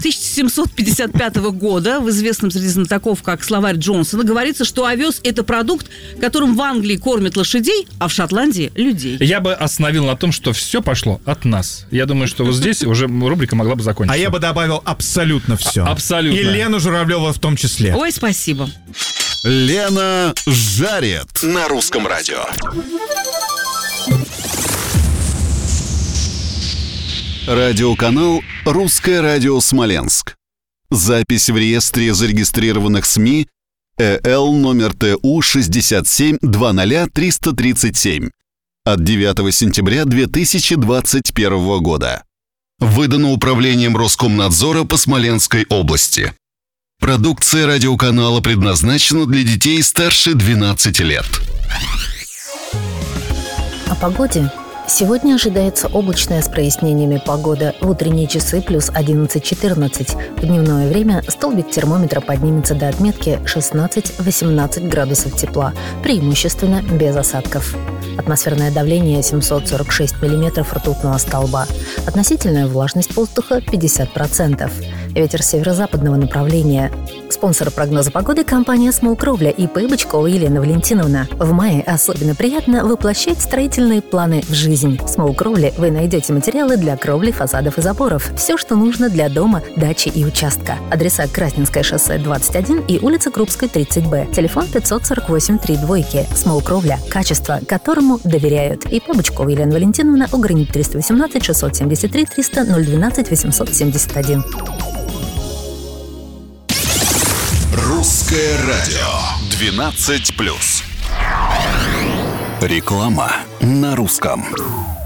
1755 года в известном среди знатоков как словарь Джонсона говорится, что овес – это продукт, которым в Англии кормят лошадей, а в Шотландии – людей. Я бы остановил на том, что все пошло от нас. Я думаю, что вот здесь уже рубрика могла бы закончиться. А я бы добавил абсолютно все. Абсолютно. И Лену Журавлеву в том числе. Ой, спасибо. Лена жарит на русском радио. Радиоканал «Русское радио Смоленск». Запись в реестре зарегистрированных СМИ ЭЛ номер ТУ 6720337 от 9 сентября 2021 года. Выдано Управлением Роскомнадзора по Смоленской области. Продукция радиоканала предназначена для детей старше 12 лет. О погоде. Сегодня ожидается облачная с прояснениями погода. В утренние часы плюс 11-14. В дневное время столбик термометра поднимется до отметки 16-18 градусов тепла, преимущественно без осадков. Атмосферное давление 746 миллиметров ртутного столба. Относительная влажность воздуха 50%. Ветер северо-западного направления. Спонсор прогноза погоды – компания «Смолкровля» ИП Бычкова Елена Валентиновна. В мае особенно приятно воплощать строительные планы в жизнь. В «Смолкровле» вы найдете материалы для кровли, фасадов и заборов. Все, что нужно для дома, дачи и участка. Адреса: Красненское шоссе 21 и улица Крупская 30Б. Телефон 548 32. «Смолкровля» – качество, которому доверяют. ИП Бычкова Елена Валентиновна, Угранит 318 673 300 012 871. Русское радио 12+. Реклама на русском.